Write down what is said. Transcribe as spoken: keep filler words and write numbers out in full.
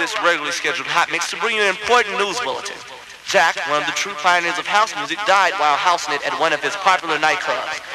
this regularly scheduled hot mix to bring you an important news bulletin. Jack, one of the true pioneers of house music, died while houseing it at one of his popular nightclubs.